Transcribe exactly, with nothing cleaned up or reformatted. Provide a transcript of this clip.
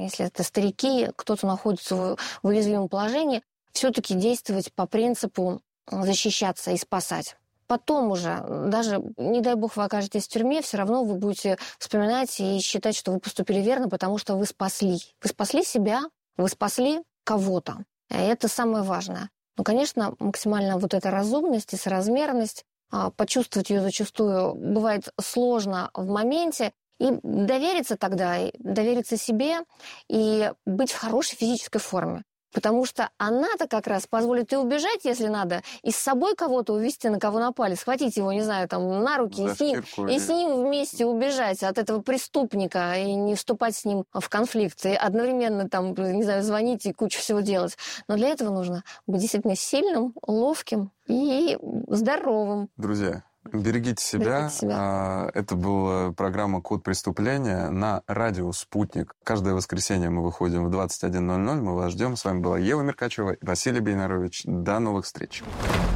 если это старики, кто-то находится в, в уязвимом положении, все-таки действовать по принципу защищаться и спасать. Потом уже, даже, не дай бог, вы окажетесь в тюрьме, все равно вы будете вспоминать и считать, что вы поступили верно, потому что вы спасли. Вы спасли себя, вы спасли кого-то. И это самое важное. Ну, конечно, максимально вот эта разумность и соразмерность, почувствовать ее зачастую бывает сложно в моменте, и довериться тогда, и довериться себе, и быть в хорошей физической форме. Потому что она-то как раз позволит и убежать, если надо, и с собой кого-то увезти, на кого напали, схватить его, не знаю, там, на руки, и с, ним, и с ним вместе убежать от этого преступника, и не вступать с ним в конфликт, и одновременно, там, не знаю, звонить и кучу всего делать. Но для этого нужно быть действительно сильным, ловким и здоровым. Друзья, берегите себя. Берегите себя. Это была программа «Код преступления» на радио «Спутник». Каждое воскресенье мы выходим в двадцать один ноль ноль. Мы вас ждем. С вами была Ева Меркачева и Василий Бейнарович. До новых встреч.